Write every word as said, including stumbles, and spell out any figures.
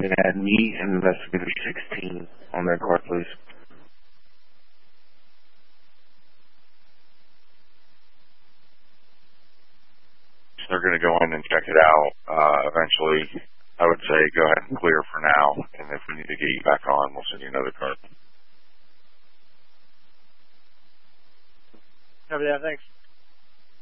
and add me and investigator sixteen on that card, please. They're going to go in and check it out uh, eventually. I would say go ahead and clear for now, and if we need to get you back on, we'll send you another card. Cover that, thanks.